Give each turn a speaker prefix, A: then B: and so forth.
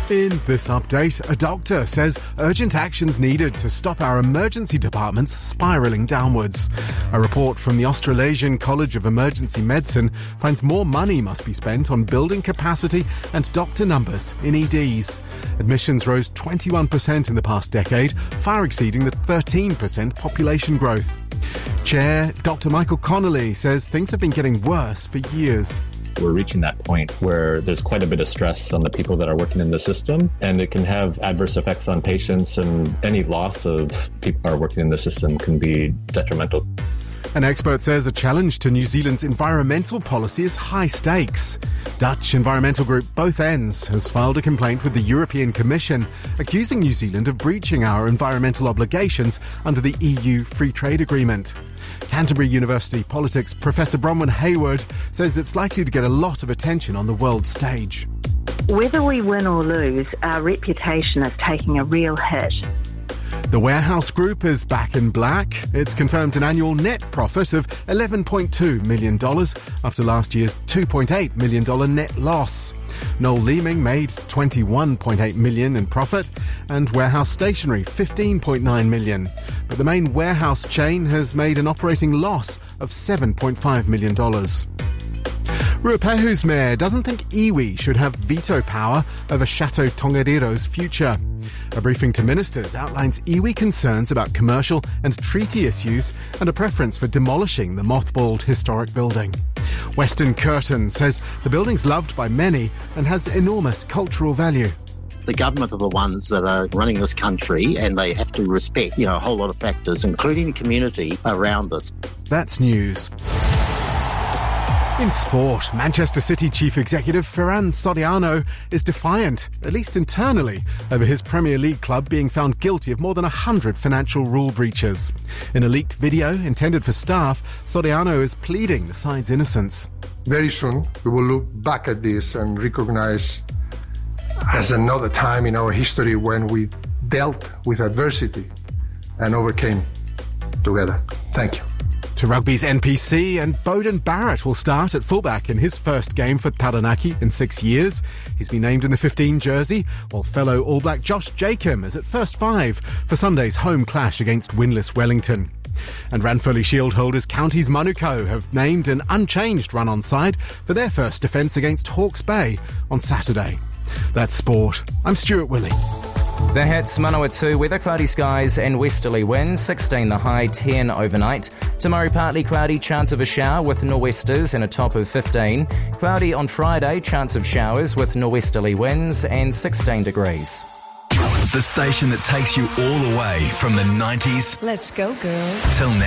A: In this update, a doctor says urgent action's needed to stop our emergency departments spiralling downwards. A report from the Australasian College of Emergency Medicine finds more money must be spent on building capacity and doctor numbers in EDs. Admissions rose 21% in the past decade, far exceeding the 13% population growth. Chair Dr. Michael Connolly says things have been getting worse for years.
B: We're reaching that point where there's quite a bit of stress on the people that are working in the system, and it can have adverse effects on patients, and any loss of people who are working in the system can be detrimental.
A: An expert says a challenge to New Zealand's environmental policy is high stakes. Dutch environmental group Both Ends has filed a complaint with the European Commission, accusing New Zealand of breaching our environmental obligations under the EU Free Trade Agreement. Canterbury University politics Professor Bronwyn Hayward says it's likely to get a lot of attention on the world stage.
C: Whether we win or lose, our reputation is taking a real hit.
A: The Warehouse Group is back in black. It's confirmed an annual net profit of $11.2 million after last year's $2.8 million net loss. Noel Leeming made $21.8 million in profit and Warehouse Stationery $15.9 million. But the main warehouse chain has made an operating loss of $7.5 million. Ruapehu's mayor doesn't think iwi should have veto power over Chateau Tongariro's future. A briefing to ministers outlines iwi concerns about commercial and treaty issues and a preference for demolishing the mothballed historic building. Weston Curtin says the building's loved by many and has enormous cultural value.
D: The government are the ones that are running this country, and they have to respect, a whole lot of factors, including the community around us.
A: That's news. In sport, Manchester City chief executive Ferran Soriano is defiant, at least internally, over his Premier League club being found guilty of more than 100 financial rule breaches. In a leaked video intended for staff, Soriano is pleading the side's innocence.
E: Very soon, we will look back at this and recognize as another time in our history when we dealt with adversity and overcame together. Thank you.
A: To rugby's NPC, and Beauden Barrett will start at fullback in his first game for Taranaki in 6 years. He's been named in the 15 jersey, while fellow All Black Josh Jacob is at first 5 for Sunday's home clash against winless Wellington. And Ranfurly Shield holders Counties Manukau have named an unchanged run-on side for their first defence against Hawke's Bay on Saturday. That's sport. I'm Stuart Willey.
F: The Hits, Manawatu, weather cloudy skies and westerly winds, 16 the high, 10 overnight. Tomorrow partly cloudy, chance of a shower with nor'westers and a top of 15. Cloudy on Friday, chance of showers with nor'westerly winds and 16 degrees.
G: The station that takes you all the way from the 90s.
H: Let's go, girls.
G: Till now.